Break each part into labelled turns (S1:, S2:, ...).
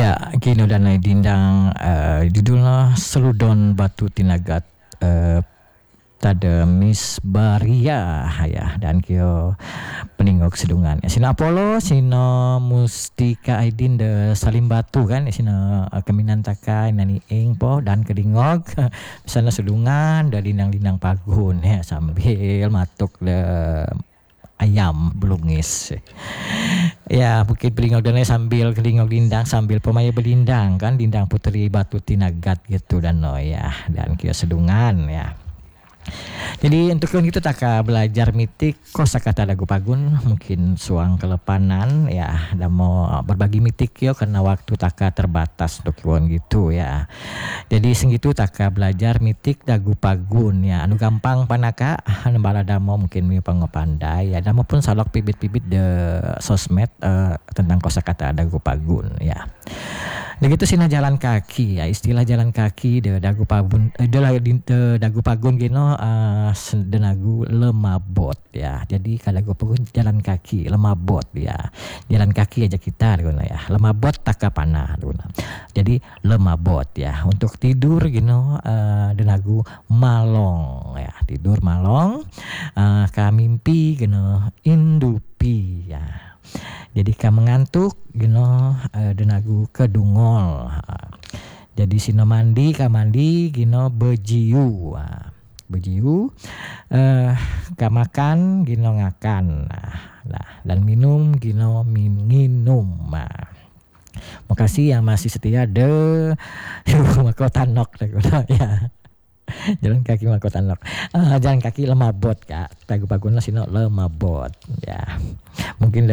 S1: Ya, gino dan dindang judulnya Seludon Batu Tinagat tada Miss Baria ya dan kio peningok sedungan. Sina Apollo, sina Mustika Aidin de Salim Batu kan, sina Keminan Taka nani ing po dan kedingog sana sedungan da dindang-dindang pagun ya sambil matuk de ayam belungis. Ya, Bukit Belingog dan sambil kelingog dindang sambil pemaya belindang kan dindang Putri Batu Tinagat gitu dan ya dan kio sedungan ya. Jadi untuk kita taka belajar mitik kosakata dagu pagun mungkin suang kelepanan ya dan mau berbagi mitik yo karena waktu taka terbatas untuk kiwon gitu ya. Jadi segitu taka belajar mitik dagu pagun ya anu gampang panaka anu baladamo mungkin mi pangopandai ya damo pun salok pibit-pibit de sosmed tentang kosakata dagu pagun ya. Begitu sina jalan kaki ya istilah jalan kaki de dagu pagun de dagu pagun gino denagu lemabot ya. Jadi kalau dagu pagun jalan kaki lemabot ya. Jalan kaki aja kita guna ya. Lemabot taka panah guna. Jadi lemabot ya. Untuk tidur gino denagu malong ya. Tidur malong kamimpi gino indupi ya. Jadi mengantuk gino denagu kedungol. Jadi sino mandi kamandi gino bejiu. Bejiu kamakan gino ngakan. Nah, dan minum gino minum. Makasih yang masih setia de makotanok ya. Jalan kaki makotanok. Jalan kaki lemabot kak. Pagu-paguna sino lemabot ya. Mungkin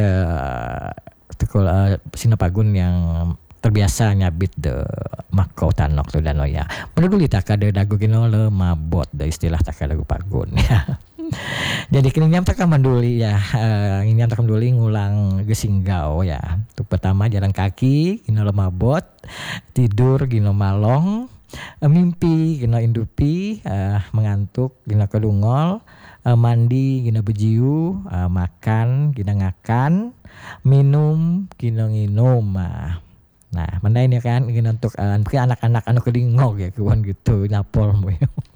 S1: tekul sino pagun yang terbiasa nyabit de makotanok tu dan ya. Menurut taka de dagu gino lemabot de istilah taka dagu pagun ya. Jadi kini nyam taka manduli ya. Nyam taka manduli ngulang gesinggau ya. Untuk pertama jalan kaki gino lemabot, tidur gino malong, mimpi gina indupi, mengantuk gina kedungol, mandi gina bejiu, makan gina ngakan, minum gina nginum. Nah, mana ini kan gina untuk anak-anak anu kedingog ya kawan gitu nyapol mo.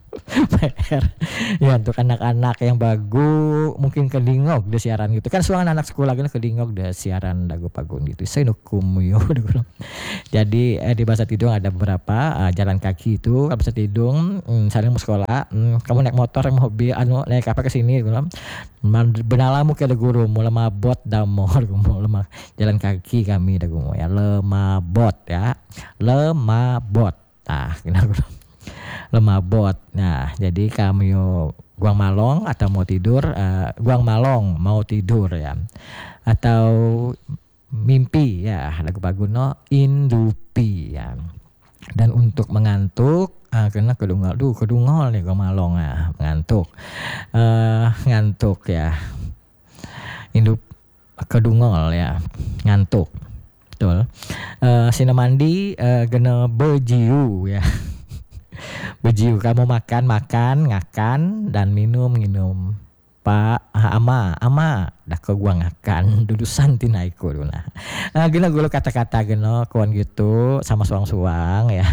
S1: Ya untuk anak-anak yang bagu mungkin kedingog de siaran gitu kan suang anak sekolah gini kedingog de siaran dagu pagun gitu saya nukum yo. Jadi di bahasa Tidung ada beberapa jalan kaki itu bahasa Tidung saling mau sekolah kamu naik motor yang hobi anu naik apa ke sini bilang benalamu ke guru mau lemabot damor mau lemah jalan kaki kami dagu mau ya lemabot ya lemabot kena lemabot. Nah, jadi kami guang malong atau mau tidur, guang malong mau tidur ya. Atau mimpi ya, lagu paguno indupi ya. Dan untuk mengantuk karena kedungol nih guang malong ya, mengantuk. Ngantuk ya. Indup kedungol ya, ngantuk. Betul. Sina mandi gena bejiu ya. Bejiu kamu makan ngakan dan minum Pak ama dah ke gua ngakan dudusan tina iku nah gina gula kata-kata gino kawan gitu sama suang-suang ya.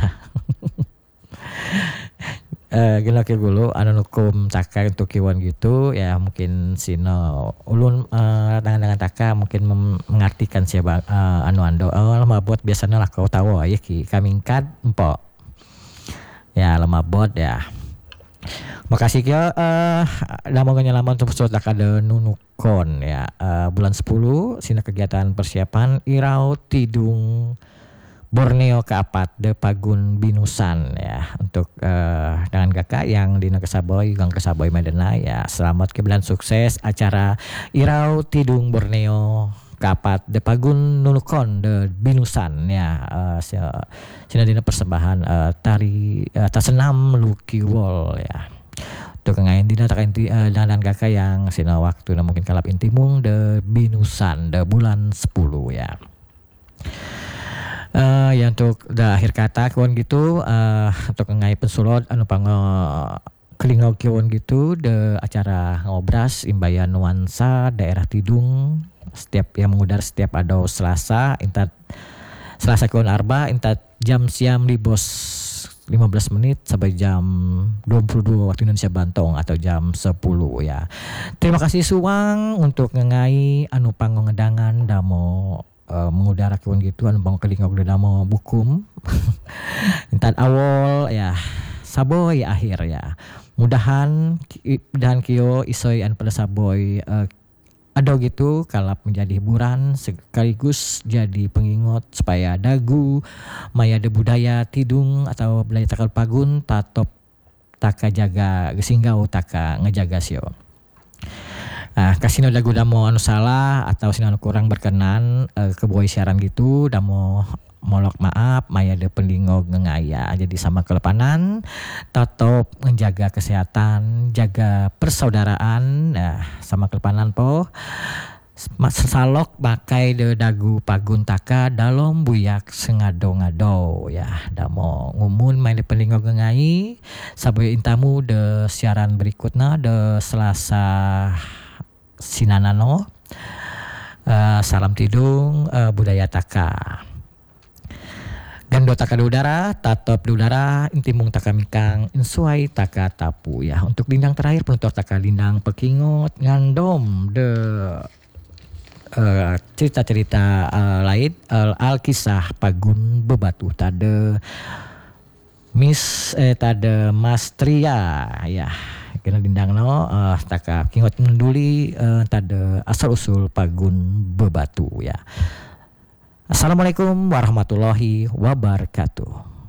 S1: Gina ke gulu anu nukum caka untuk kiwan gitu ya mungkin sino ulun dengan taka mungkin mengartikan siapa anu ando lemabot biasanya lah kau tahu ya ki kamingkat empok ya lemabot ya. Makasih kyo lama nyalaman untuk episode kada nunukon ya bulan 10 sina kegiatan persiapan Irau Tidung Borneo keapat de Pagun Binusan ya untuk dengan kakak yang di Kesaboy Gang Kesaboy Medena ya selamat kebelan sukses acara Irau Tidung Borneo kapat de Pagun Nunukon de Binusan ya sina dina persembahan tari tasenam lukiwol ya untuk ngain dina tak inti dan kakak yang sina waktu na mungkin kalap intimung de Binusan de bulan 10 ya. Ya untuk da akhir kata kawan gitu untuk ngai pensulot anu pango kelingau kiwon gitu de acara ngobras imbayan nuansa daerah Tidung setiap yang mengudar setiap ado Selasa intat Selasa Kulon Arba inta jam siam di bos 15 menit sampai jam 22 waktu Indonesia Bantong atau jam 10 ya. Terima kasih suang untuk ngengai anu pangongedangan damo mengudara kewan gitu anu bang kelingok damo bukum. Intan awal ya saboy akhir ya. Mudahan kio isoy an pada saboy ada gitu kalap menjadi hiburan sekaligus jadi pengingat supaya dagu maya de budaya tidung atau budaya takal pagun tatop taka jaga gesinggau taka ngejaga sio. Kasino dagu damo anu salah atau sino anu kurang berkenan kebuai siaran gitu damo molok maaf maya de pendingog ngengaya jadi sama kelepanan tatop menjaga kesehatan jaga persaudaraan sama kelepanan po salok pakai de dagu pagun taka dalom buyak sengado-ngado ya damo ngumun main de pendingog ngengai saboy intamu de siaran berikutnya de Selasa sinanano salam tidung budaya taka Gando taka di udara, tatop di udara, intimung taka mikang, insuai taka tapu ya. Untuk lindang terakhir penutur taka lindang pekingot ngandom de cerita-cerita lain alkisah pagun bebatu tade tade Mas Tria ya. Kena lindang no taka kingot menduli tade asal usul pagun bebatu ya. Assalamualaikum warahmatullahi wabarakatuh.